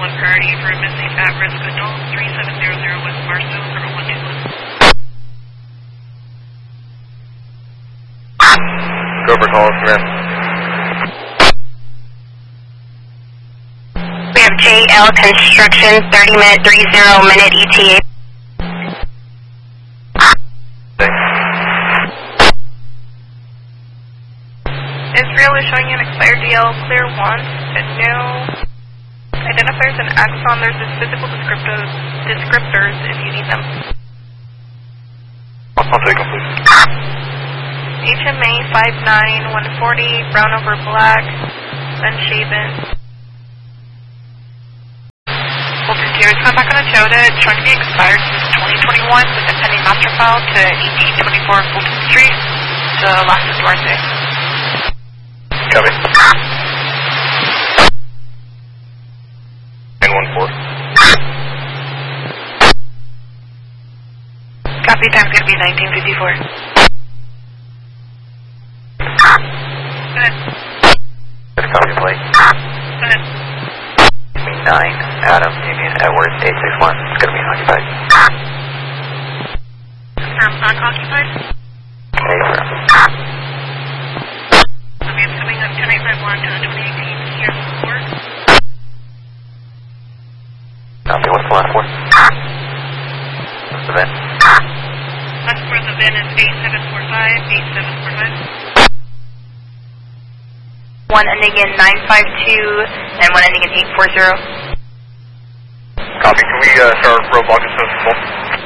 1 priority for missing at risk adult 3700 West Barstow 0121. Go for calls, command. We have JL Construction 30-minute ETA. Israel is showing an expired DL clear once and no identifiers and axon. There's this physical descriptors if you need them. I'll take them, please. HMA 59140, brown over black, unshaven. Fulton Tears, come back on the Toyota. It's showing to be expired since 2021 with a pending master file to 1824 Fulton Street. The last is Duarte. Copy. 914. Copy, time's going to be 1954. Go ahead. Copy, plate. Go ahead. 9, Adam, Union, Edwards, 861. It's going to be unoccupied. Confirm unoccupied. Okay, sir. Okay, it's coming up 10851 to 2018 here before. Copy, what's the last one? What's the VIN? Last for the VIN is 8745, 8745. One ending in 952 and one ending in 840. Copy, can we start roadblock as soon as possible?